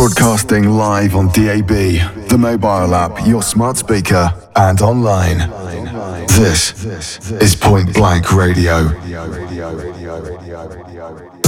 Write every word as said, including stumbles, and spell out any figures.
Broadcasting live on D A B, the mobile app, your smart speaker, and online. This is Point Blank Radio.